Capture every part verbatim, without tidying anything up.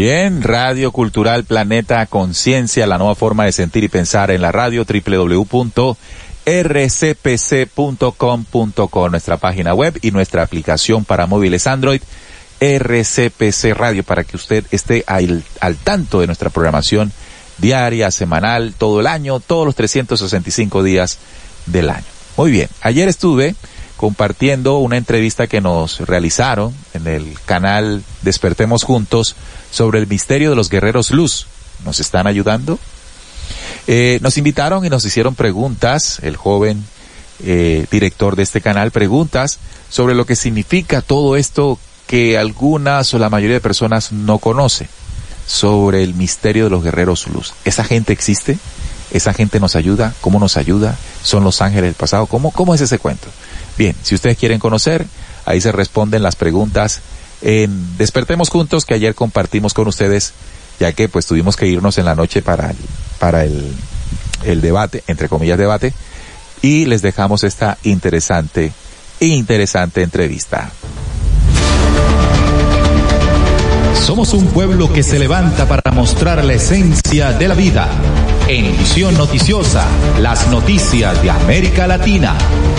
Bien, Radio Cultural Planeta Conciencia, la nueva forma de sentir y pensar en la radio, doble u doble u doble u punto r c p c punto com punto co, nuestra página web y nuestra aplicación para móviles Android, R C P C Radio, para que usted esté al, al tanto de nuestra programación diaria, semanal, todo el año, todos los trescientos sesenta y cinco días del año. Muy bien, ayer estuve compartiendo una entrevista que nos realizaron en el canal Despertemos Juntos sobre el misterio de los guerreros luz. ¿Nos están ayudando? Eh, nos invitaron y nos hicieron preguntas, el joven eh, director de este canal, preguntas sobre lo que significa todo esto que algunas o la mayoría de personas no conoce, sobre el misterio de los guerreros luz. ¿Esa gente existe? ¿Esa gente nos ayuda? ¿Cómo nos ayuda? ¿Son los ángeles del pasado? ¿Cómo, cómo es ese cuento? Bien, si ustedes quieren conocer, ahí se responden las preguntas en Despertemos Juntos, que ayer compartimos con ustedes, ya que pues tuvimos que irnos en la noche para el, para el, el debate, entre comillas debate, y les dejamos esta interesante, interesante entrevista. Somos un pueblo que se levanta para mostrar la esencia de la vida. En Visión Noticiosa, las noticias de América Latina.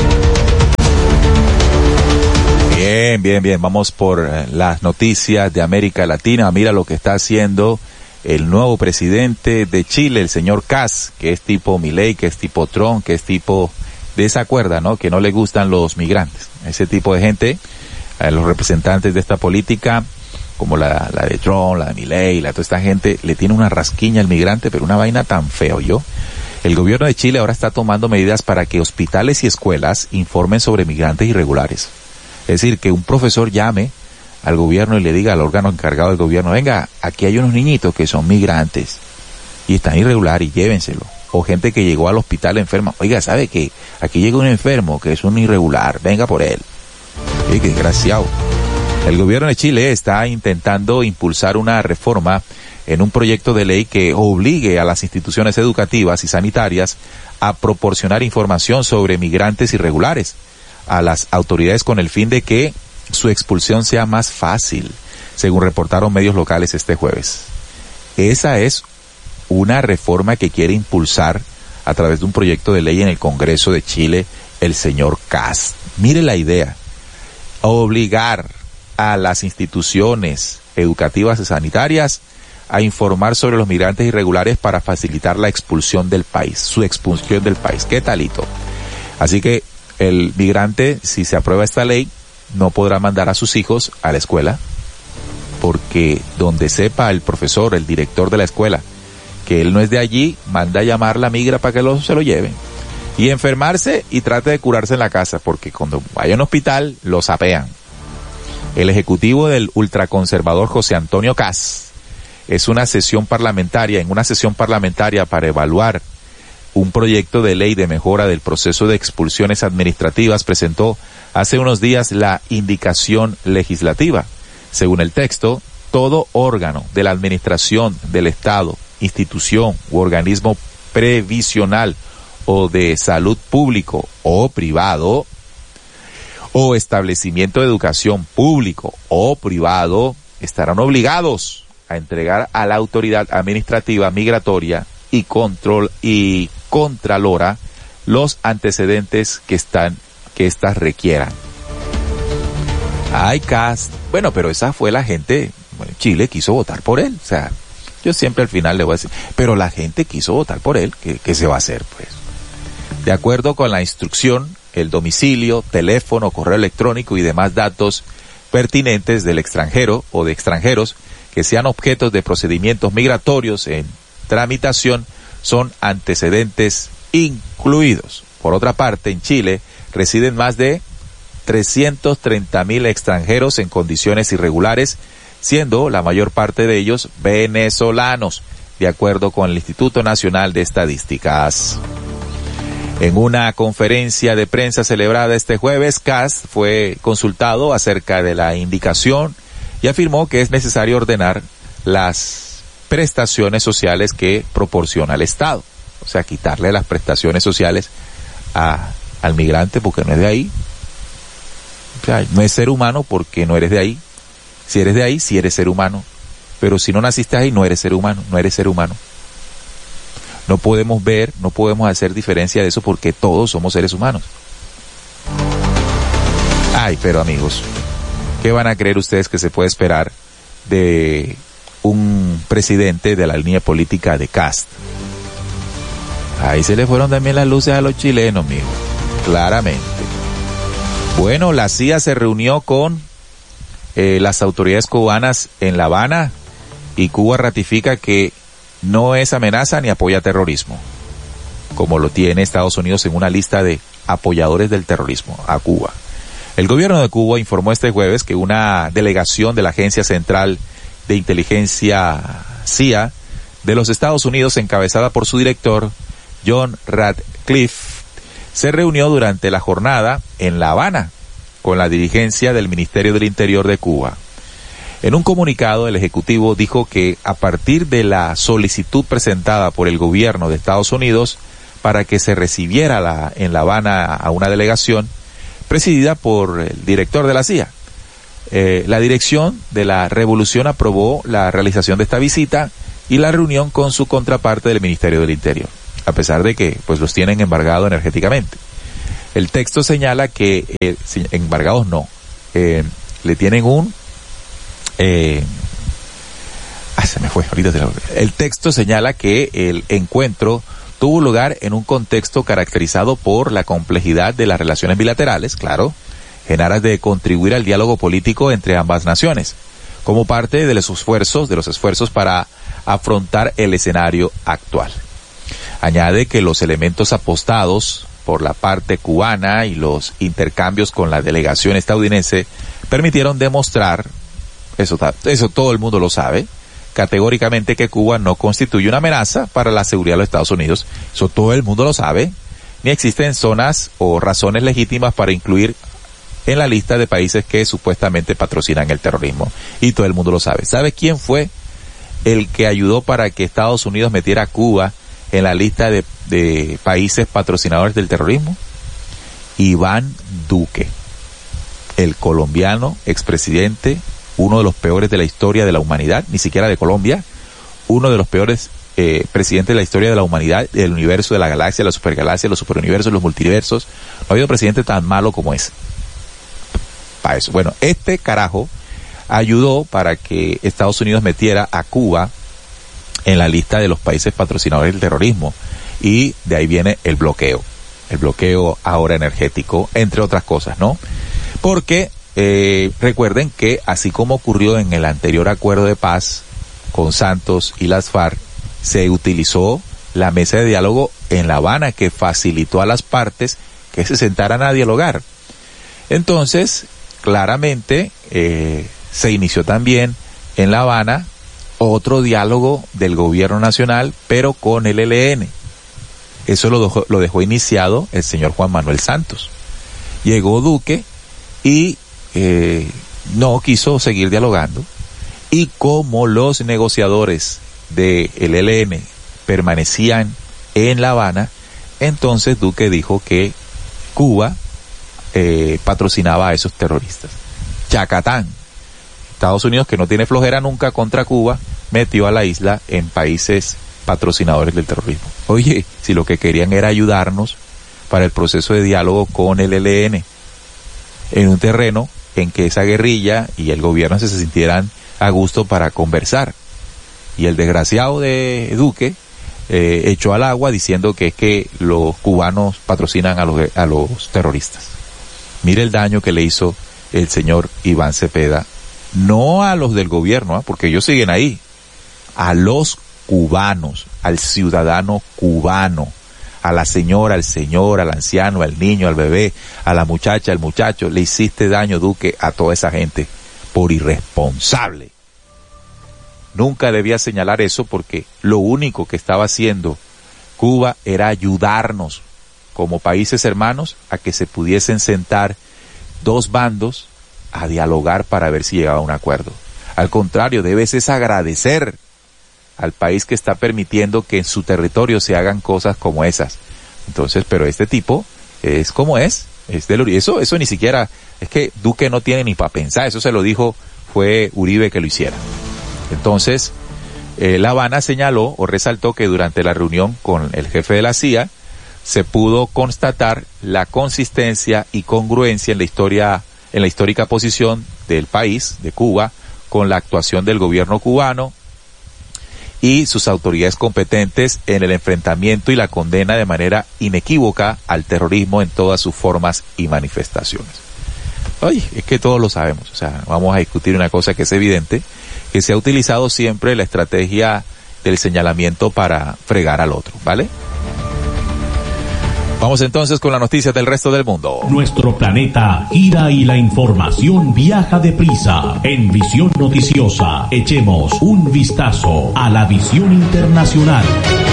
Bien, bien, bien. Vamos por las noticias de América Latina. Mira lo que está haciendo el nuevo presidente de Chile, el señor Kast, que es tipo Milei, que es tipo Trump, que es tipo de esa cuerda, ¿no? Que no le gustan los migrantes. Ese tipo de gente, a los representantes de esta política, como la, la de Trump, la de Milei, la de toda esta gente, le tiene una rasquiña al migrante, pero una vaina tan feo, yo. El gobierno de Chile ahora está tomando medidas para que hospitales y escuelas informen sobre migrantes irregulares. Es decir, que un profesor llame al gobierno y le diga al órgano encargado del gobierno, venga, aquí hay unos niñitos que son migrantes y están irregulares y llévenselo. O gente que llegó al hospital enferma, oiga, ¿sabe qué? Aquí llega un enfermo que es un irregular, venga por él. ¡Qué desgraciado! El gobierno de Chile está intentando impulsar una reforma en un proyecto de ley que obligue a las instituciones educativas y sanitarias a proporcionar información sobre migrantes irregulares a las autoridades con el fin de que su expulsión sea más fácil, según reportaron medios locales este jueves. Esa es una reforma que quiere impulsar a través de un proyecto de ley en el Congreso de Chile el señor Kast. Mire la idea, obligar a las instituciones educativas y sanitarias a informar sobre los migrantes irregulares para facilitar la expulsión del país, su expulsión del país. ¿Qué talito? Así que el migrante, si se aprueba esta ley, no podrá mandar a sus hijos a la escuela, porque donde sepa el profesor, el director de la escuela, que él no es de allí, manda a llamar a la migra para que lo, se lo lleven. Y enfermarse y trate de curarse en la casa, porque cuando vaya a un hospital, lo sapean. El ejecutivo del ultraconservador José Antonio Kast es una sesión parlamentaria, en una sesión parlamentaria para evaluar un proyecto de ley de mejora del proceso de expulsiones administrativas, presentó hace unos días la indicación legislativa. Según el texto, todo órgano de la administración del Estado, institución u organismo previsional o de salud público o privado, o establecimiento de educación público o privado, estarán obligados a entregar a la autoridad administrativa migratoria y control y contralora los antecedentes que están que éstas requieran. Ay, Kast. Bueno, pero esa fue la gente. Bueno, Chile quiso votar por él. O sea, yo siempre al final le voy a decir, pero la gente quiso votar por él. ¿Qué, qué se va a hacer, pues? De acuerdo con la instrucción, el domicilio, teléfono, correo electrónico y demás datos pertinentes del extranjero o de extranjeros que sean objetos de procedimientos migratorios en tramitación son antecedentes incluidos. Por otra parte, en Chile residen más de trescientos treinta mil extranjeros en condiciones irregulares, siendo la mayor parte de ellos venezolanos, de acuerdo con el Instituto Nacional de Estadísticas. En una conferencia de prensa celebrada este jueves, Kast fue consultado acerca de la indicación y afirmó que es necesario ordenar las prestaciones sociales que proporciona el Estado. O sea, quitarle las prestaciones sociales a, al migrante porque no es de ahí. O sea, no es ser humano porque no eres de ahí. Si eres de ahí, si eres ser humano. pero si no naciste ahí no eres ser humano, no eres ser humano. No podemos ver, no podemos hacer diferencia de eso porque todos somos seres humanos. Ay, pero amigos, ¿qué van a creer ustedes que se puede esperar de un presidente de la línea política de Kast? Ahí se le fueron también las luces a los chilenos, mijo, claramente. Bueno, la C I A se reunió con eh, las autoridades cubanas en La Habana y Cuba ratifica que no es amenaza ni apoya terrorismo, como lo tiene Estados Unidos en una lista de apoyadores del terrorismo a Cuba. El gobierno de Cuba informó este jueves que una delegación de la Agencia Central de Inteligencia C I A de los Estados Unidos, encabezada por su director, John Ratcliffe, se reunió durante la jornada en La Habana con la dirigencia del Ministerio del Interior de Cuba. En un comunicado, el Ejecutivo dijo que a partir de la solicitud presentada por el gobierno de Estados Unidos para que se recibiera la, en La Habana a una delegación presidida por el director de la C I A, eh, la dirección de la Revolución aprobó la realización de esta visita y la reunión con su contraparte del Ministerio del Interior, a pesar de que pues los tienen embargados energéticamente. El texto señala que, eh, embargados no, eh, le tienen un Eh, ah, se me fue, ahorita se lo... El texto señala que el encuentro tuvo lugar en un contexto caracterizado por la complejidad de las relaciones bilaterales, claro, en aras de contribuir al diálogo político entre ambas naciones, como parte de los esfuerzos, de los esfuerzos para afrontar el escenario actual. Añade que los elementos apostados por la parte cubana y los intercambios con la delegación estadounidense permitieron demostrar, Eso, eso todo el mundo lo sabe, categóricamente que Cuba no constituye una amenaza para la seguridad de los Estados Unidos. Eso todo el mundo lo sabe. Ni existen zonas o razones legítimas para incluir en la lista de países que supuestamente patrocinan el terrorismo. Y todo el mundo lo sabe. ¿Sabe quién fue el que ayudó para que Estados Unidos metiera a Cuba en la lista de, de países patrocinadores del terrorismo? Iván Duque, el colombiano expresidente, uno de los peores de la historia de la humanidad, ni siquiera de Colombia, uno de los peores eh, presidentes de la historia de la humanidad, del universo, de la galaxia, de la supergalaxia, de los superuniversos, los multiversos. No ha habido presidente tan malo como ese. Para eso. Bueno, este carajo ayudó para que Estados Unidos metiera a Cuba en la lista de los países patrocinadores del terrorismo. Y de ahí viene el bloqueo. El bloqueo ahora energético, entre otras cosas, ¿no? Porque Eh, recuerden que así como ocurrió en el anterior acuerdo de paz con Santos y las FARC, se utilizó la mesa de diálogo en La Habana que facilitó a las partes que se sentaran a dialogar. Entonces, claramente, eh, se inició también en La Habana otro diálogo del gobierno nacional, pero con el E L N. Eso lo dejó, lo dejó iniciado el señor Juan Manuel Santos. Llegó Duque y Eh, no quiso seguir dialogando, y como los negociadores del E L N permanecían en La Habana, entonces Duque dijo que Cuba eh, patrocinaba a esos terroristas. Chacatán. Estados Unidos, que no tiene flojera nunca contra Cuba, metió a la isla en países patrocinadores del terrorismo. Oye, si lo que querían era ayudarnos para el proceso de diálogo con el E L N en un terreno en que esa guerrilla y el gobierno se sintieran a gusto para conversar. Y el desgraciado de Duque eh, echó al agua diciendo que es que los cubanos patrocinan a los, a los terroristas. Mire el daño que le hizo el señor Iván Cepeda, no a los del gobierno, ¿eh? Porque ellos siguen ahí, a los cubanos, al ciudadano cubano, a la señora, al señor, al anciano, al niño, al bebé, a la muchacha, al muchacho. Le hiciste daño, Duque, a toda esa gente por irresponsable. Nunca debía señalar eso, porque lo único que estaba haciendo Cuba era ayudarnos como países hermanos a que se pudiesen sentar dos bandos a dialogar para ver si llegaba a un acuerdo. Al contrario, debes es agradecer al país que está permitiendo que en su territorio se hagan cosas como esas. Entonces, pero este tipo es como es, es del Uribe. Eso, eso ni siquiera, es que Duque no tiene ni para pensar, eso se lo dijo, fue Uribe que lo hiciera. Entonces, eh, La Habana señaló o resaltó que durante la reunión con el jefe de la C I A se pudo constatar la consistencia y congruencia en la historia, en la histórica posición del país, de Cuba, con la actuación del gobierno cubano y sus autoridades competentes en el enfrentamiento y la condena de manera inequívoca al terrorismo en todas sus formas y manifestaciones. Oye, es que todos lo sabemos, o sea, vamos a discutir una cosa que es evidente, que se ha utilizado siempre la estrategia del señalamiento para fregar al otro, ¿vale? Vamos entonces con las noticias del resto del mundo. Nuestro planeta gira y la información viaja deprisa. En Visión Noticiosa, echemos un vistazo a la visión internacional.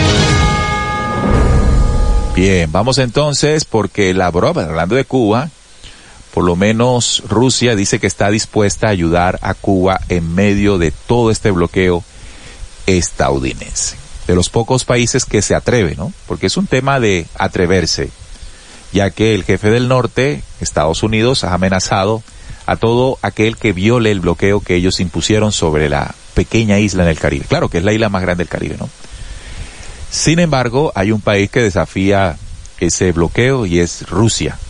Bien, vamos entonces porque Lavrov, hablando de Cuba, por lo menos Rusia dice que está dispuesta a ayudar a Cuba en medio de todo este bloqueo estadounidense. De los pocos países que se atreve, ¿no? Porque es un tema de atreverse, ya que el jefe del norte, Estados Unidos, ha amenazado a todo aquel que viole el bloqueo que ellos impusieron sobre la pequeña isla en el Caribe. Claro que es la isla más grande del Caribe, ¿no? Sin embargo, hay un país que desafía ese bloqueo y es Rusia.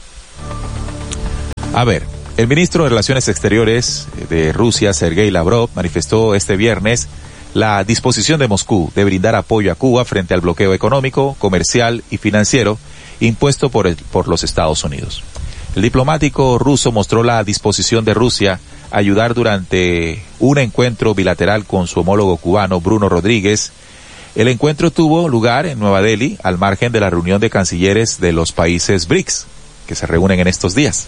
A ver, el ministro de Relaciones Exteriores de Rusia, Sergei Lavrov, manifestó este viernes la disposición de Moscú de brindar apoyo a Cuba frente al bloqueo económico, comercial y financiero impuesto por, el, por los Estados Unidos. El diplomático ruso mostró la disposición de Rusia a ayudar durante un encuentro bilateral con su homólogo cubano Bruno Rodríguez. El encuentro tuvo lugar en Nueva Delhi al margen de la reunión de cancilleres de los países B R I C S, que se reúnen en estos días.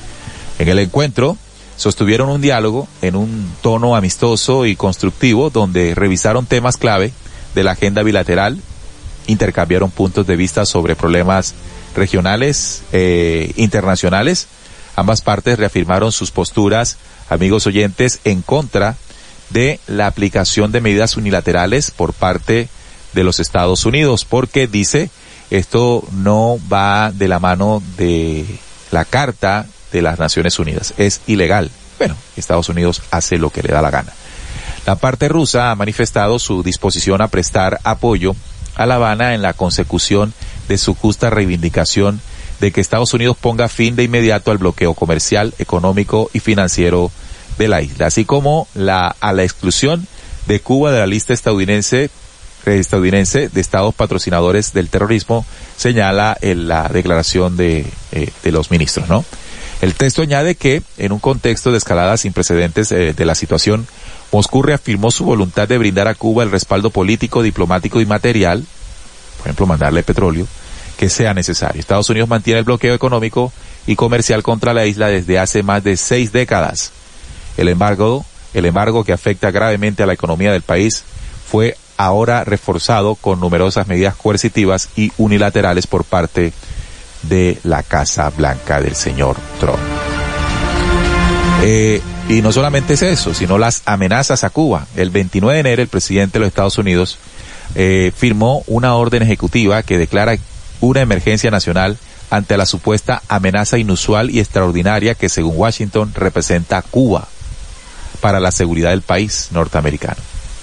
En el encuentro sostuvieron un diálogo en un tono amistoso y constructivo donde revisaron temas clave de la agenda bilateral, intercambiaron puntos de vista sobre problemas regionales, eh, internacionales. Ambas partes reafirmaron sus posturas, amigos oyentes, en contra de la aplicación de medidas unilaterales por parte de los Estados Unidos, porque dice, esto no va de la mano de la Carta de las Naciones Unidas, es ilegal. Bueno, Estados Unidos hace lo que le da la gana. La parte rusa ha manifestado su disposición a prestar apoyo a La Habana en la consecución de su justa reivindicación de que Estados Unidos ponga fin de inmediato al bloqueo comercial, económico y financiero de la isla, así como la, a la exclusión de Cuba de la lista estadounidense, estadounidense de estados patrocinadores del terrorismo, señala en la declaración de, eh, de los ministros, ¿no? El texto añade que, en un contexto de escalada sin precedentes eh, de la situación, Moscú reafirmó su voluntad de brindar a Cuba el respaldo político, diplomático y material, por ejemplo, mandarle petróleo, que sea necesario. Estados Unidos mantiene el bloqueo económico y comercial contra la isla desde hace más de seis décadas. El embargo, el embargo que afecta gravemente a la economía del país fue ahora reforzado con numerosas medidas coercitivas y unilaterales por parte de la Casa Blanca del señor Trump. Eh, y no solamente es eso, sino las amenazas a Cuba. El veintinueve de enero el presidente de los Estados Unidos eh, firmó una orden ejecutiva que declara una emergencia nacional ante la supuesta amenaza inusual y extraordinaria que según Washington representa a Cuba para la seguridad del país norteamericano.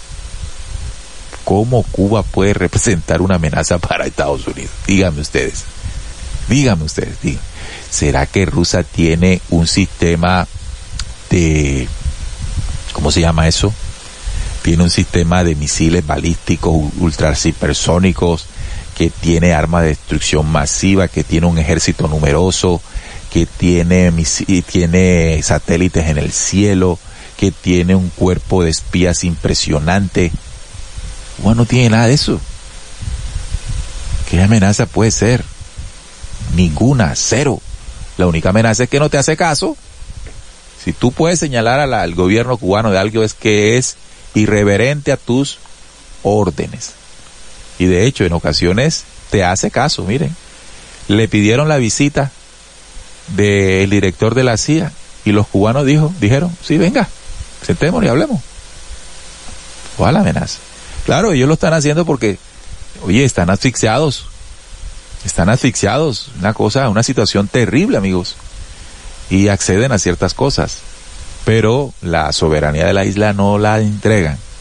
¿Cómo Cuba puede representar una amenaza para Estados Unidos? Díganme ustedes. Díganme ustedes, díganme. ¿Será que Rusia tiene un sistema de, ¿cómo se llama eso? Tiene un sistema de misiles balísticos ultrahipersónicos, que tiene armas de destrucción masiva, que tiene un ejército numeroso, que tiene misi- tiene satélites en el cielo, que tiene un cuerpo de espías impresionante? Cuba no tiene nada de eso. ¿Qué amenaza puede ser? Ninguna, cero. La única amenaza es que no te hace caso. Si tú puedes señalar a la, al gobierno cubano de algo, es que es irreverente a tus órdenes. Y de hecho, en ocasiones te hace caso. Miren, le pidieron la visita del director de la C I A y los cubanos dijo, dijeron, sí, venga, sentémonos y hablemos. ¿Cuál la amenaza? Claro, ellos lo están haciendo porque, oye, están asfixiados. Están asfixiados, una cosa, una situación terrible, amigos, y acceden a ciertas cosas, pero la soberanía de la isla no la entregan.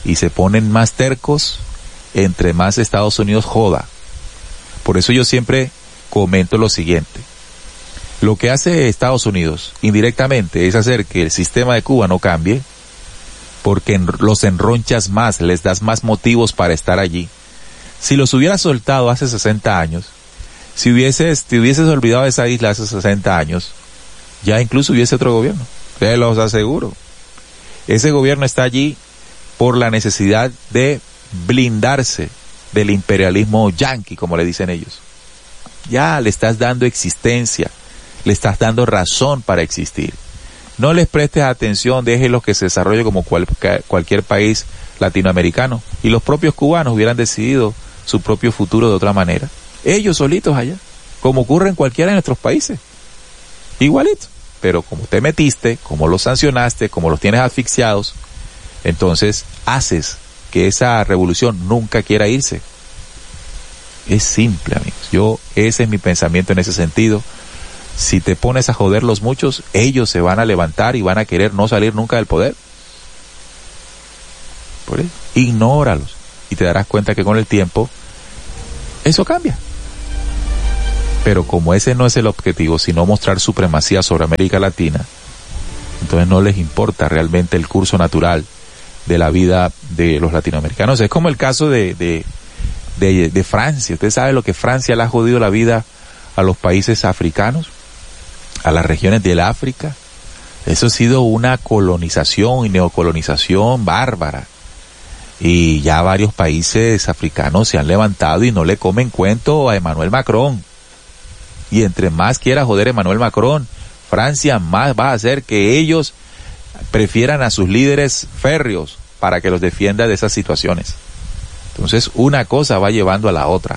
y se ponen más tercos entre más Estados Unidos joda. Por eso yo siempre comento lo siguiente. Lo que hace Estados Unidos indirectamente es hacer que el sistema de Cuba no cambie, porque los enronchas más, les das más motivos para estar allí. Si los hubieras soltado hace sesenta años, si hubieses, te hubieses olvidado de esa isla hace sesenta años, ya incluso hubiese otro gobierno. Te los aseguro. Ese gobierno está allí por la necesidad de blindarse del imperialismo yanqui, como le dicen ellos. Ya le estás dando existencia, le estás dando razón para existir. No les prestes atención, déjenlos que se desarrolle como cual, cualquier país latinoamericano. Y los propios cubanos hubieran decidido su propio futuro de otra manera. Ellos solitos allá, como ocurre en cualquiera de nuestros países. Igualito. Pero como te metiste, como los sancionaste, como los tienes asfixiados, entonces haces que esa revolución nunca quiera irse. Es simple, amigos. Yo, ese es mi pensamiento en ese sentido. Si te pones a joderlos muchos, ellos se van a levantar y van a querer no salir nunca del poder. Por eso, ignóralos y te darás cuenta que con el tiempo eso cambia. Pero como ese no es el objetivo, sino mostrar supremacía sobre América Latina, entonces no les importa realmente el curso natural de la vida de los latinoamericanos. Es como el caso de, de, de, de Francia. Usted sabe lo que Francia le ha jodido la vida a los países africanos, a las regiones del África. Eso ha sido una colonización y neocolonización bárbara. Y ya varios países africanos se han levantado y no le comen cuento a Emmanuel Macron. Y entre más quiera joder Emmanuel Macron, Francia más va a hacer que ellos prefieran a sus líderes férreos para que los defienda de esas situaciones. Entonces, una cosa va llevando a la otra.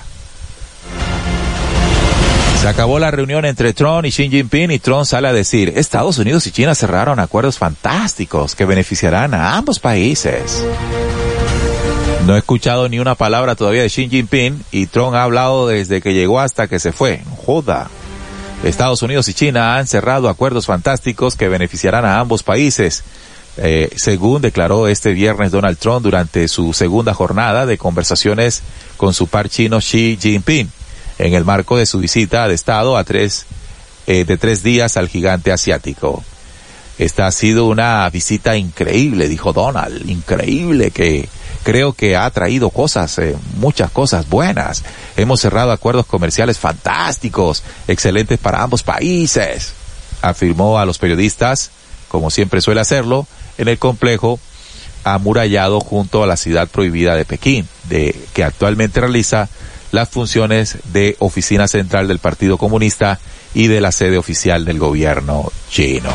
Se acabó la reunión entre Trump y Xi Jinping y Trump sale a decir, Estados Unidos y China cerraron acuerdos fantásticos que beneficiarán a ambos países. No he escuchado ni una palabra todavía de Xi Jinping y Trump ha hablado desde que llegó hasta que se fue. Joda. Estados Unidos y China han cerrado acuerdos fantásticos que beneficiarán a ambos países, eh, según declaró este viernes Donald Trump durante su segunda jornada de conversaciones con su par chino Xi Jinping, en el marco de su visita de Estado a tres, eh, de tres días al gigante asiático. Esta ha sido una visita increíble, dijo Donald, increíble, que creo que ha traído cosas, eh, muchas cosas buenas. Hemos cerrado acuerdos comerciales fantásticos, excelentes para ambos países, afirmó a los periodistas, como siempre suele hacerlo, en el complejo amurallado junto a la ciudad prohibida de Pekín, de que actualmente realiza las funciones de oficina central del Partido Comunista y de la sede oficial del gobierno chino.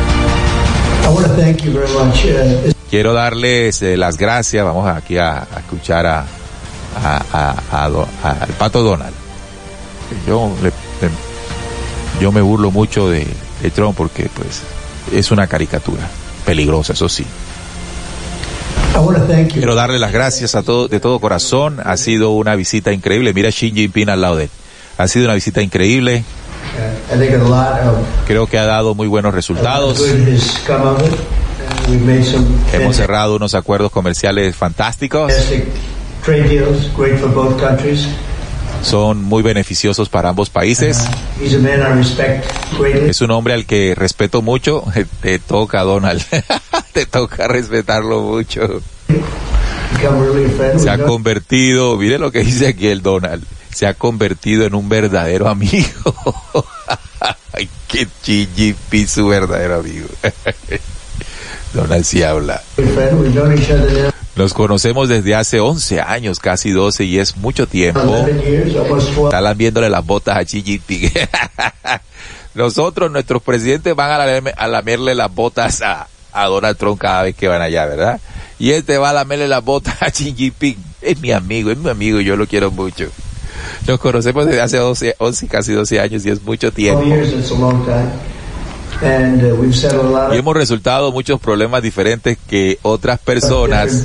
Quiero darles eh, las gracias. Vamos aquí a, a escuchar a, a, a, a, a al Pato Donald. Yo le, le, yo me burlo mucho de, de Trump porque pues es una caricatura peligrosa, eso sí. Quiero darle las gracias a todo, de todo corazón. Ha sido una visita increíble. Mira Xi Jinping al lado de él. Ha sido una visita increíble. Creo que ha dado muy buenos resultados. Hemos cerrado unos acuerdos comerciales fantásticos. Son muy beneficiosos para ambos países. Es un hombre al que respeto mucho. Te toca, Donald. Te toca respetarlo mucho. Se ha convertido, mire lo que dice aquí el Donald, se ha convertido en un verdadero amigo. Ay, qué Xi Jinping, su verdadero amigo. Donald sí habla. Nos conocemos desde hace once años, casi doce, y es mucho tiempo. Están lambiéndole las botas a Xi Jinping. Nosotros, nuestros presidentes van a, lamerle, a lamerle las botas a, a Donald Trump cada vez que van allá, ¿verdad? Y este va a lamerle las botas a Xi Jinping. Es mi amigo, es mi amigo, yo lo quiero mucho. Nos conocemos desde hace doce, once, casi doce años y es mucho tiempo. Y hemos resolvido muchos problemas diferentes que otras personas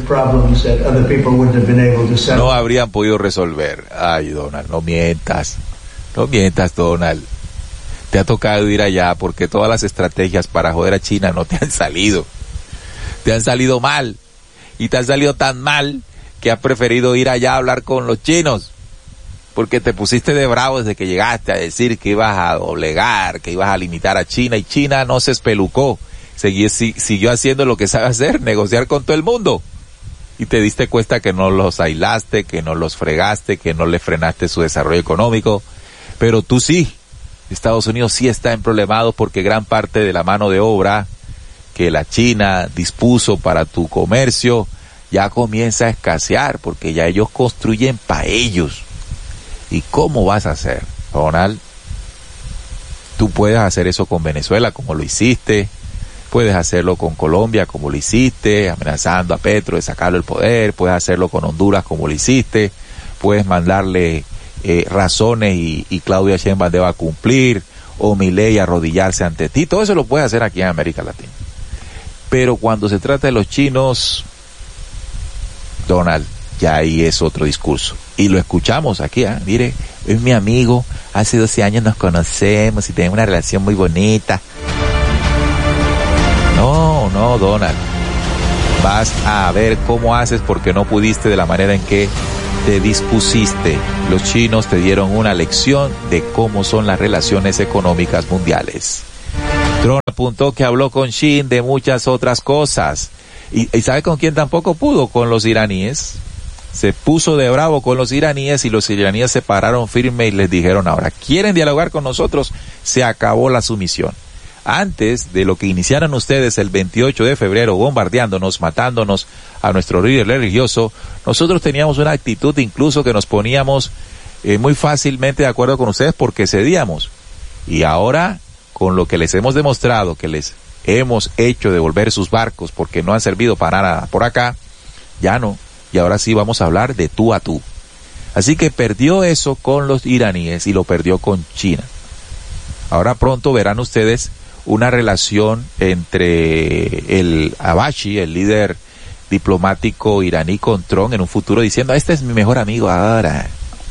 no habrían podido resolver. Ay, Donald, no mientas. No mientas, Donald. Te ha tocado ir allá porque todas las estrategias para joder a China no te han salido. Te han salido mal. y te ha salido tan mal que has preferido ir allá a hablar con los chinos, porque te pusiste de bravo desde que llegaste a decir que ibas a doblegar, que ibas a limitar a China, y China no se espelucó, siguió, siguió haciendo lo que sabe hacer, negociar con todo el mundo, y te diste cuenta que no los aislaste, que no los fregaste, que no le frenaste su desarrollo económico, pero tú sí. Estados Unidos sí está emproblemado porque gran parte de la mano de obra que la China dispuso para tu comercio ya comienza a escasear, porque ya ellos construyen para ellos. ¿Y cómo vas a hacer, Donald? Tú puedes hacer eso con Venezuela, como lo hiciste, puedes hacerlo con Colombia, como lo hiciste, amenazando a Petro de sacarle el poder, puedes hacerlo con Honduras, como lo hiciste, puedes mandarle eh, razones y, y Claudia Sheinbaum va a cumplir, o Milei arrodillarse ante ti, todo eso lo puedes hacer aquí en América Latina. Pero cuando se trata de los chinos, Donald, ya ahí es otro discurso. Y lo escuchamos aquí, ¿eh? Mire, es mi amigo, hace doce años nos conocemos y tenemos una relación muy bonita. No, no, Donald. Vas a ver cómo haces porque no pudiste de la manera en que te dispusiste. Los chinos te dieron una lección de cómo son las relaciones económicas mundiales. Trump apuntó que habló con Xi de muchas otras cosas. ¿Y, y sabe con quién tampoco pudo? Con los iraníes. Se puso de bravo con los iraníes y los iraníes se pararon firme y les dijeron, ahora, ¿quieren dialogar con nosotros? Se acabó la sumisión. Antes de lo que iniciaron ustedes el veintiocho de febrero bombardeándonos, matándonos a nuestro líder religioso, nosotros teníamos una actitud incluso que nos poníamos eh, muy fácilmente de acuerdo con ustedes porque cedíamos. Y ahora, con lo que les hemos demostrado, que les hemos hecho devolver sus barcos porque no han servido para nada por acá, ya no. Y ahora sí vamos a hablar de tú a tú. Así que perdió eso con los iraníes y lo perdió con China. Ahora pronto verán ustedes una relación entre el Abashi, el líder diplomático iraní, con Trump en un futuro diciendo, este es mi mejor amigo ahora.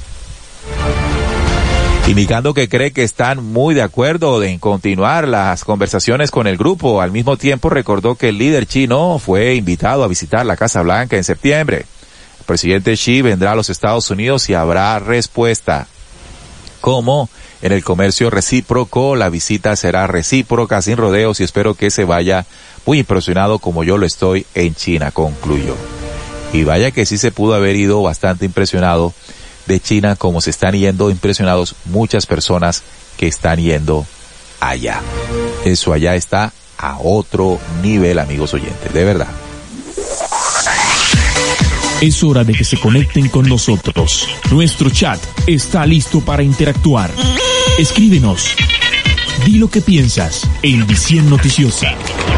Indicando que cree que están muy de acuerdo en continuar las conversaciones con el grupo. Al mismo tiempo recordó que el líder chino fue invitado a visitar la Casa Blanca en septiembre. El presidente Xi vendrá a los Estados Unidos y habrá respuesta. Como en el comercio recíproco, la visita será recíproca, sin rodeos, y espero que se vaya muy impresionado como yo lo estoy en China, concluyó. Y vaya que sí se pudo haber ido bastante impresionado de China, como se están yendo impresionados muchas personas que están yendo allá. Eso allá está a otro nivel, amigos oyentes, de verdad. Es hora de que se conecten con nosotros. Nuestro chat está listo para interactuar. Escríbenos. Di lo que piensas en Visión Noticiosa.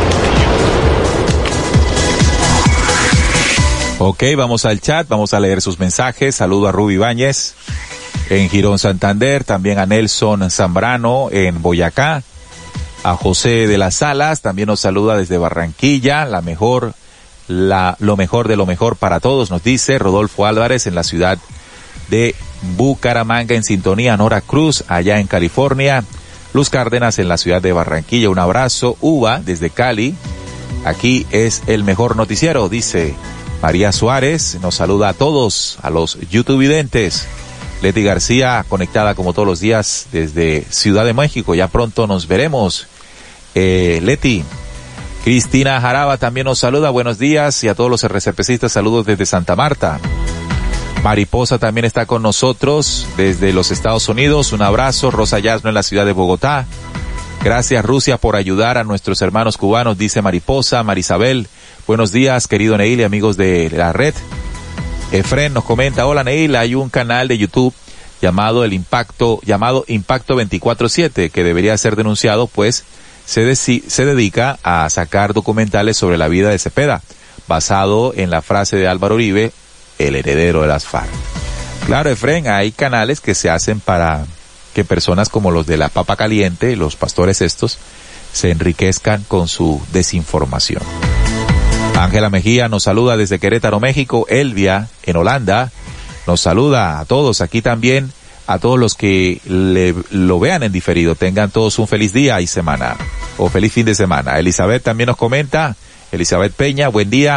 Ok, vamos al chat, vamos a leer sus mensajes. Saludo a Ruby Ibáñez en Girón, Santander, también a Nelson Zambrano en Boyacá, a José de las Salas, también nos saluda desde Barranquilla, la mejor, la, lo mejor de lo mejor para todos, nos dice Rodolfo Álvarez en la ciudad de Bucaramanga, en sintonía. Nora Cruz allá en California, Luz Cárdenas en la ciudad de Barranquilla, un abrazo. Uva desde Cali, aquí es el mejor noticiero, dice María Suárez, nos saluda a todos, a los YouTubevidentes. Leti García, conectada como todos los días desde Ciudad de México, ya pronto nos veremos. Eh, Leti. Cristina Jaraba también nos saluda, buenos días, y a todos los R C P-cistas, saludos desde Santa Marta. Mariposa también está con nosotros desde los Estados Unidos, un abrazo. Rosa Yasno en la ciudad de Bogotá. Gracias, Rusia, por ayudar a nuestros hermanos cubanos, dice Mariposa. Marisabel, buenos días, querido Neil y amigos de la red. Efren nos comenta, hola Neil, hay un canal de YouTube llamado el Impacto, llamado Impacto veinticuatro siete, que debería ser denunciado, pues se, deci- se dedica a sacar documentales sobre la vida de Cepeda, basado en la frase de Álvaro Uribe, el heredero de las FARC. Claro, Efren, hay canales que se hacen para que personas como los de la Papa Caliente, los pastores estos, se enriquezcan con su desinformación. Ángela Mejía nos saluda desde Querétaro, México. Elvia, en Holanda, nos saluda a todos aquí también, a todos los que le, lo vean en diferido. Tengan todos un feliz día y semana, o feliz fin de semana. Elizabeth también nos comenta, Elizabeth Peña, buen día.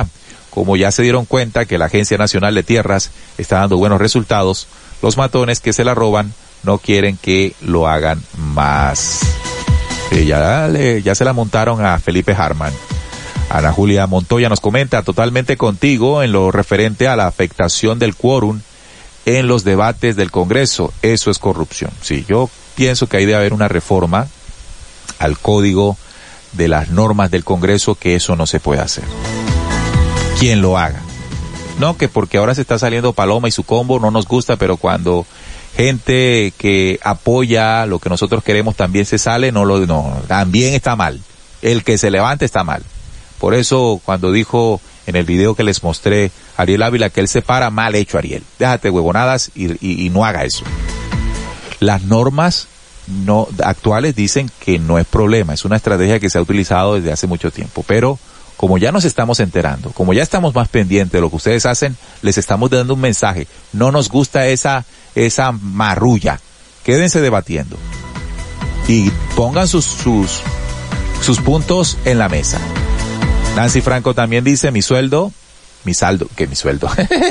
como ya se dieron cuenta que la Agencia Nacional de Tierras está dando buenos resultados, los matones que se la roban no quieren que lo hagan más. Eh, ya, le, ya se la montaron a Felipe Harman. Ana Julia Montoya nos comenta, totalmente contigo en lo referente a la afectación del quórum en los debates del Congreso. Eso es corrupción. Sí, yo pienso que hay de haber una reforma al código de las normas del Congreso, que eso no se puede hacer. Quien lo haga. No, que porque ahora se está saliendo Paloma y su combo no nos gusta, pero cuando gente que apoya lo que nosotros queremos también se sale, no lo, no, también está mal. El que se levante está mal. Por eso, cuando dijo en el video que les mostré Ariel Ávila que él se para, mal hecho, Ariel. Déjate huevonadas y, y, y no haga eso. Las normas no actuales dicen que no es problema, es una estrategia que se ha utilizado desde hace mucho tiempo, pero como ya nos estamos enterando, como ya estamos más pendientes de lo que ustedes hacen, les estamos dando un mensaje. No nos gusta esa, esa marrulla. Quédense debatiendo. Y pongan sus, sus, sus puntos en la mesa. Nancy Franco también dice, mi sueldo, mi saldo, que mi sueldo.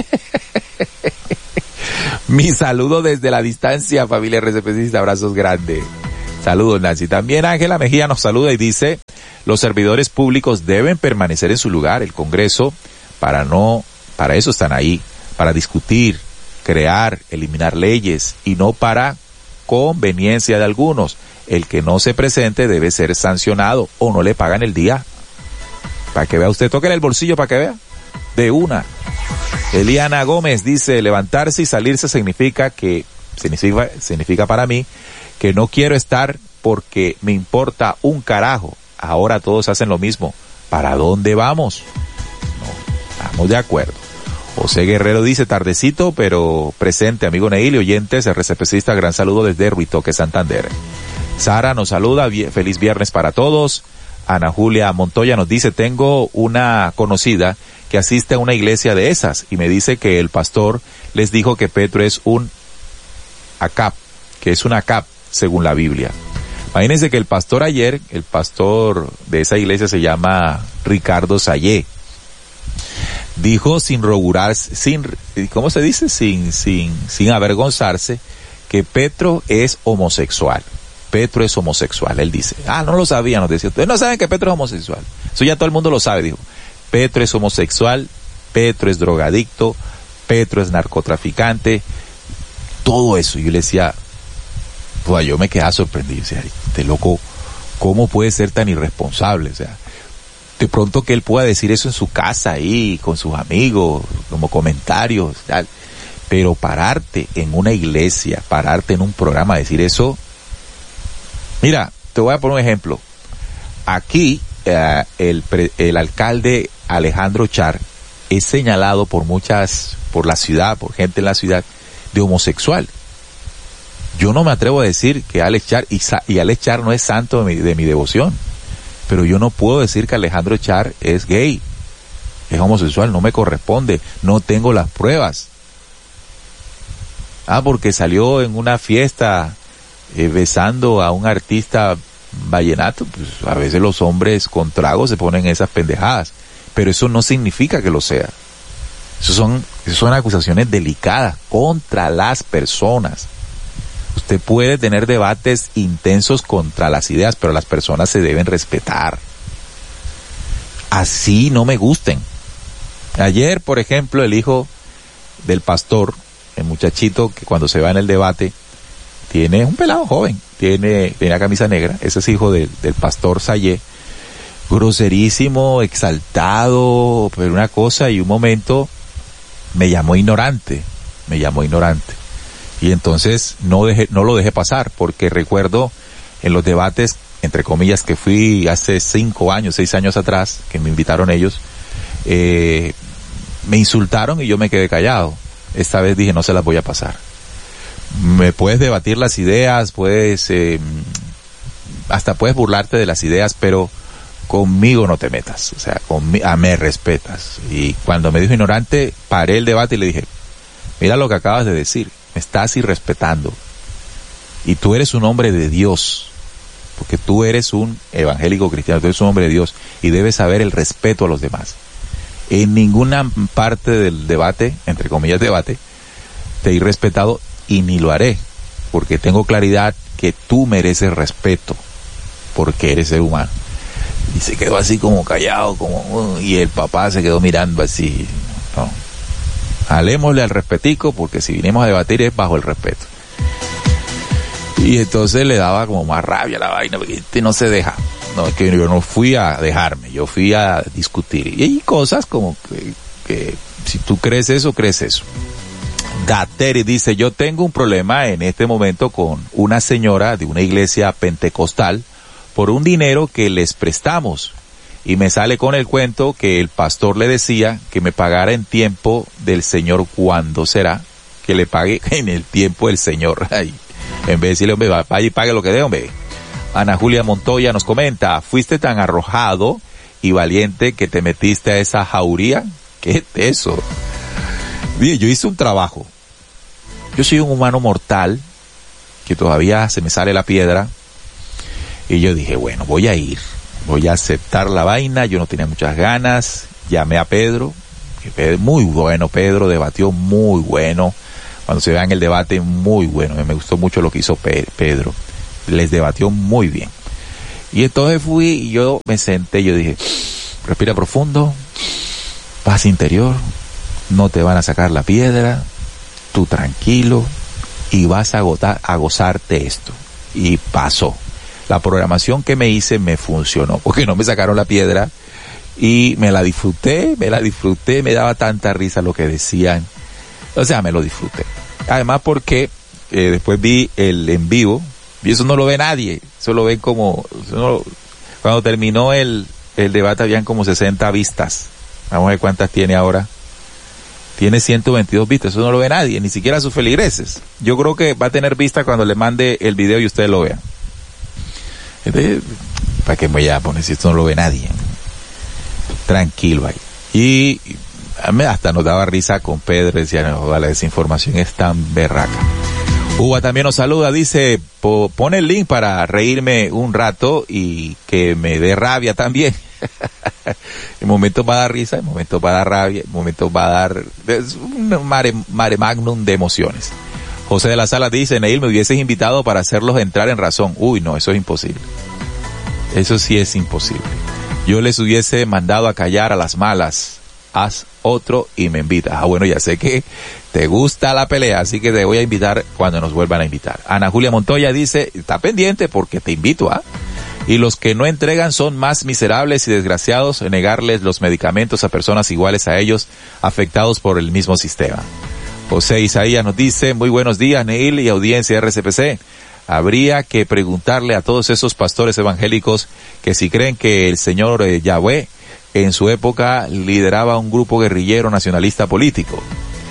Mi saludo desde la distancia, familia RCPcista, abrazos grandes. Saludos, Nancy. También Ángela Mejía nos saluda y dice, los servidores públicos deben permanecer en su lugar. El Congreso, para no, para eso están ahí, para discutir, crear, eliminar leyes y no para conveniencia de algunos. El que no se presente debe ser sancionado o no le pagan el día. Para que vea usted, toque en el bolsillo para que vea. De una. Eliana Gómez dice, levantarse y salirse significa que, significa, significa para mí, que no quiero estar porque me importa un carajo. Ahora todos hacen lo mismo. ¿Para dónde vamos? No, estamos de acuerdo. José Guerrero dice, tardecito, pero presente, amigo Neil y oyentes, RCPcista, gran saludo desde Ruitoque, Santander. Sara nos saluda, feliz viernes para todos. Ana Julia Montoya nos dice, tengo una conocida que asiste a una iglesia de esas y me dice que el pastor les dijo que Petro es un acap, que es un acap según la Biblia. Imagínense que el pastor ayer, el pastor de esa iglesia se llama Ricardo Sayé, dijo sin roburarse, sin, ¿cómo se dice? Sin, sin, sin avergonzarse, que Petro es homosexual. Petro es homosexual, él dice. Ah, no lo sabían, nos decía. Ustedes no saben que Petro es homosexual. Eso ya todo el mundo lo sabe, dijo. Petro es homosexual, Petro es drogadicto, Petro es narcotraficante, todo eso. Y yo le decía, pues yo me quedaba sorprendido. O sea, este loco, ¿cómo puede ser tan irresponsable? O sea, de pronto que él pueda decir eso en su casa ahí, con sus amigos, como comentarios, tal. Pero pararte en una iglesia, pararte en un programa, decir eso. Mira, te voy a poner un ejemplo. Aquí, eh, el, pre, el alcalde Alejandro Char es señalado por muchas, por la ciudad, por gente en la ciudad, de homosexual. Yo no me atrevo a decir que Alex Char, y, y Alex Char no es santo de mi, de mi devoción, pero yo no puedo decir que Alejandro Char es gay, es homosexual, no me corresponde, no tengo las pruebas. Ah, porque salió en una fiesta eh, besando a un artista vallenato, pues a veces los hombres con tragos se ponen esas pendejadas, pero eso no significa que lo sea. Eso son, eso son acusaciones delicadas contra las personas. Usted puede tener debates intensos contra las ideas, pero las personas se deben respetar. Así no me gusten. Ayer, por ejemplo, el hijo del pastor, el muchachito que cuando se va en el debate, tiene un pelado joven, tiene, tiene la camisa negra, ese es hijo de, del pastor Sayé, groserísimo, exaltado, pero una cosa, y un momento me llamó ignorante, me llamó ignorante. Y entonces no dejé, no lo dejé pasar, porque recuerdo en los debates, entre comillas, que fui hace cinco años, seis años atrás, que me invitaron ellos, eh, me insultaron y yo me quedé callado. Esta vez dije, no se las voy a pasar. Me puedes debatir las ideas, puedes, eh, hasta puedes burlarte de las ideas, pero conmigo no te metas, o sea, conmigo, ah, me respetas. Y cuando me dijo ignorante, paré el debate y le dije, mira lo que acabas de decir, me estás irrespetando. Y tú eres un hombre de Dios, porque tú eres un evangélico cristiano, tú eres un hombre de Dios y debes saber el respeto a los demás. En ninguna parte del debate, entre comillas debate, te he respetado y ni lo haré, porque tengo claridad que tú mereces respeto, porque eres ser humano. Y se quedó así como callado, como uh, y el papá se quedó mirando así. No. Jalémosle al respetico, porque si vinimos a debatir es bajo el respeto. Y entonces le daba como más rabia a la vaina, porque este no se deja. No, es que yo no fui a dejarme, yo fui a discutir. Y hay cosas como que, que si tú crees eso, crees eso. Dateri dice, yo tengo un problema en este momento con una señora de una iglesia pentecostal por un dinero que les prestamos. Y me sale con el cuento que el pastor le decía que me pagara en tiempo del Señor. ¿Cuándo será que le pague en el tiempo del Señor? Ay, en vez de decirle, hombre, vaya y pague lo que dé, hombre. Ana Julia Montoya nos comenta, fuiste tan arrojado y valiente que te metiste a esa jauría. ¿Qué es eso? Bien, yo hice un trabajo. Yo soy un humano mortal que todavía se me sale la piedra. Y yo dije, bueno, voy a ir. Voy a aceptar la vaina. Yo no tenía muchas ganas. Llamé a Pedro. Muy bueno, Pedro debatió muy bueno. Cuando se vean el debate, muy bueno. Me gustó mucho lo que hizo Pedro. Les debatió muy bien. Y entonces fui y yo me senté. Yo dije, respira profundo. Paz interior. No te van a sacar la piedra. Tú tranquilo. Y vas a, agotar, a gozarte esto. Y pasó. La programación que me hice me funcionó, porque no me sacaron la piedra y me la disfruté, me la disfruté, me daba tanta risa lo que decían, o sea, me lo disfruté. Además porque eh, después vi el en vivo, y eso no lo ve nadie, eso lo ven como, no, cuando terminó el, el debate habían como sesenta vistas, vamos a ver cuántas tiene ahora. Tiene ciento veintidós vistas, eso no lo ve nadie, ni siquiera sus feligreses. Yo creo que va a tener vista cuando le mande el video y ustedes lo vean. Entonces, ¿para qué voy a poner si esto no lo ve nadie? Tranquilo ahí. Y hasta nos daba risa con Pedro, decía, no, la desinformación es tan berraca. Uva también nos saluda, dice, pone el link para reírme un rato y que me dé rabia también. En momentos va a dar risa, en momentos va a dar rabia, en momentos va a dar es un mare, mare magnum de emociones. José de la Sala dice, Neil, me hubieses invitado para hacerlos entrar en razón. Uy, no, eso es imposible. Eso sí es imposible. Yo les hubiese mandado a callar a las malas. Haz otro y me invitas. Ah, bueno, ya sé que te gusta la pelea, así que te voy a invitar cuando nos vuelvan a invitar. Ana Julia Montoya dice, está pendiente porque te invito, ¿ah? Y los que no entregan son más miserables y desgraciados en negarles los medicamentos a personas iguales a ellos, afectados por el mismo sistema. José Isaías nos dice, muy buenos días, Neil y audiencia R C P C. Habría que preguntarle a todos esos pastores evangélicos que si creen que el señor eh, Yahweh en su época lideraba un grupo guerrillero nacionalista político.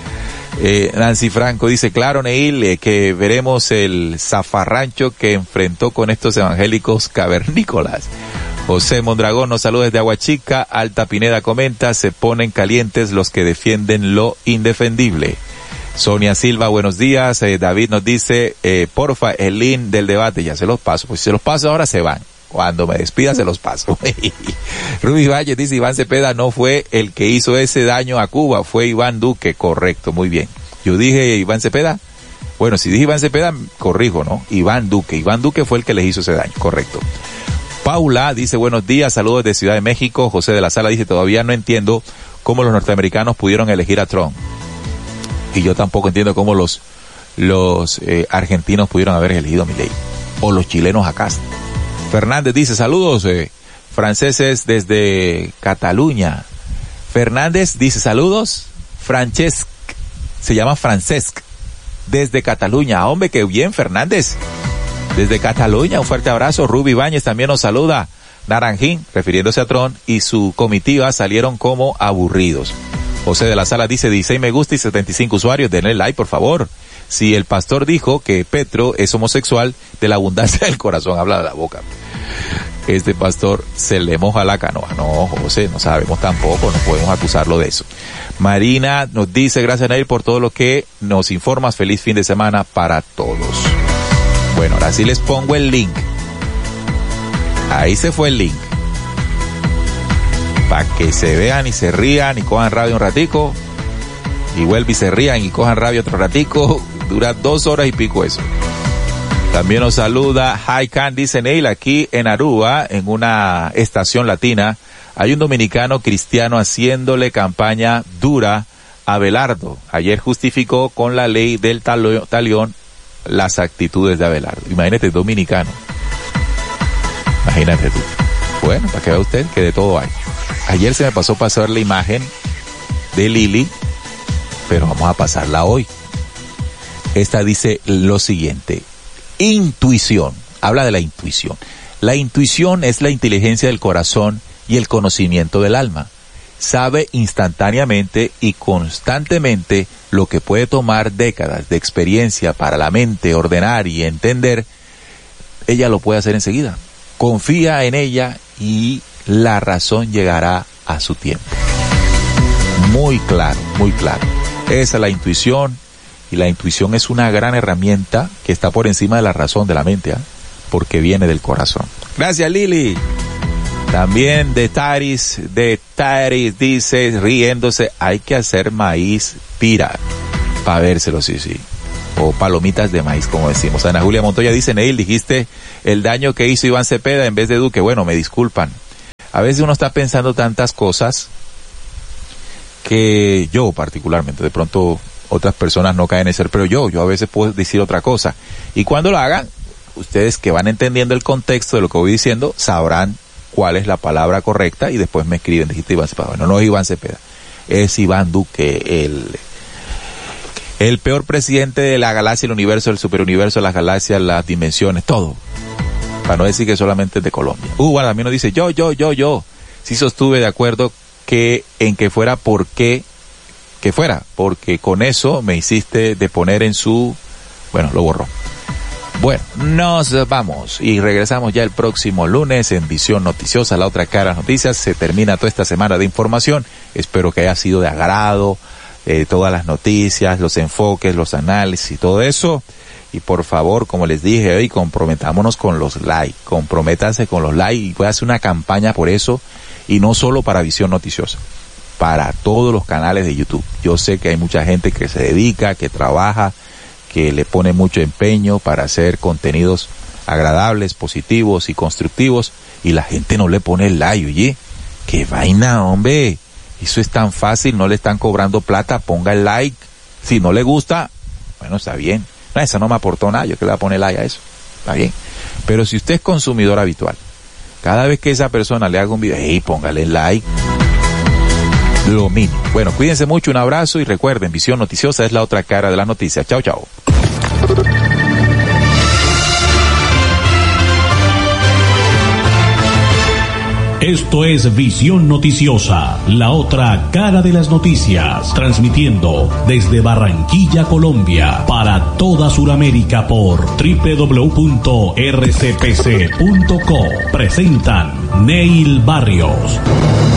Eh, Nancy Franco dice, claro, Neil, eh, que veremos el zafarrancho que enfrentó con estos evangélicos cavernícolas. José Mondragón nos saluda desde Aguachica. Alta Pineda comenta, se ponen calientes los que defienden lo indefendible. Sonia Silva, buenos días. Eh, David nos dice, eh, porfa, el link del debate, ya se los paso. Pues si se los paso ahora se van. Cuando me despida se los paso. Ruby Valle dice, Iván Cepeda no fue el que hizo ese daño a Cuba, fue Iván Duque. Correcto, muy bien. Yo dije Iván Cepeda. Bueno, si dije Iván Cepeda, corrijo, ¿no? Iván Duque. Iván Duque fue el que les hizo ese daño, correcto. Paula dice, buenos días, saludos de Ciudad de México. José de la Sala dice, todavía no entiendo cómo los norteamericanos pudieron elegir a Trump. Y yo tampoco entiendo cómo los los eh, argentinos pudieron haber elegido a Milei. O los chilenos acá. Fernández dice, saludos, eh, franceses desde Cataluña. Fernández dice, saludos, Francesc, se llama Francesc, desde Cataluña. Hombre, qué bien, Fernández. Desde Cataluña, un fuerte abrazo. Ruby Ibáñez también nos saluda. Naranjín, refiriéndose a Trump, y su comitiva salieron como aburridos. José de la Sala dice, dieciséis me gusta y setenta y cinco usuarios, denle like, por favor. Si el pastor dijo que Petro es homosexual, de la abundancia del corazón habla de la boca. Este pastor se le moja la canoa. No, José, no sabemos tampoco, no podemos acusarlo de eso. Marina nos dice, gracias Neil por todo lo que nos informas, feliz fin de semana para todos. Bueno, ahora sí les pongo el link. Ahí se fue el link. para que se vean y se rían y cojan rabia un ratico, y vuelven y se rían y cojan rabia otro ratico. Dura dos horas y pico eso. También nos saluda Haikan, dice Neil, aquí en Aruba, en una estación latina, hay un dominicano cristiano haciéndole campaña dura a Abelardo. Ayer justificó con la ley del talión las actitudes de Abelardo. Imagínate, dominicano. Imagínate tú. Bueno, para que vea usted que de todo hay. Ayer se me pasó pasar la imagen de Lili, pero vamos a pasarla hoy. Esta dice lo siguiente: intuición. Habla de la intuición. La intuición es la inteligencia del corazón y el conocimiento del alma. Sabe instantáneamente y constantemente lo que puede tomar décadas de experiencia para la mente ordenar y entender. Ella lo puede hacer enseguida. Confía en ella y la razón llegará a su tiempo. Muy claro, muy claro. Esa es la intuición, y la intuición es una gran herramienta que está por encima de la razón de la mente, ¿eh? Porque viene del corazón. Gracias, Lili. También de Taris, de Taris dice, riéndose, hay que hacer maíz pira para vérselo, sí, sí. O palomitas de maíz, como decimos. Ana Julia Montoya dice, Neil, dijiste el daño que hizo Iván Cepeda en vez de Duque. Bueno, me disculpan. A veces uno está pensando tantas cosas que yo particularmente, de pronto otras personas no caen en ser, pero yo, yo a veces puedo decir otra cosa. Y cuando lo hagan, ustedes que van entendiendo el contexto de lo que voy diciendo, sabrán cuál es la palabra correcta y después me escriben, dijiste Iván Cepeda. Bueno, no es Iván Cepeda, es Iván Duque, el, el peor presidente de la galaxia, el universo, el superuniverso, las galaxias, las dimensiones, todo. Para no decir que solamente es de Colombia. Uh, bueno, también nos dice, yo, yo, yo, yo, sí sostuve de acuerdo que en que fuera por qué que fuera, porque con eso me hiciste de poner en su... Bueno, lo borró. Bueno, nos vamos y regresamos ya el próximo lunes en Visión Noticiosa, la otra cara de las noticias. Se termina toda esta semana de información. Espero que haya sido de agrado, eh, todas las noticias, los enfoques, los análisis y todo eso. Y por favor, como les dije hoy, comprometámonos con los likes, comprométanse con los likes y voy a hacer una campaña por eso, y no solo para Visión Noticiosa, para todos los canales de YouTube. Yo sé que hay mucha gente que se dedica, que trabaja, que le pone mucho empeño para hacer contenidos agradables, positivos y constructivos, y la gente no le pone el like. Oye, qué vaina, hombre, eso es tan fácil, no le están cobrando plata, ponga el like. Si no le gusta, bueno, está bien. No, esa no me aportó nada, yo que le voy a poner like a eso, está bien. Pero si usted es consumidor habitual, cada vez que esa persona le haga un video, hey, póngale like, lo mínimo. Bueno, cuídense mucho, un abrazo y recuerden, Visión Noticiosa es la otra cara de las noticias. Chao, chao. Esto es Visión Noticiosa, la otra cara de las noticias, transmitiendo desde Barranquilla, Colombia, para toda Sudamérica por doble u doble u doble u punto r c p c punto co. Presentan Neil Barrios.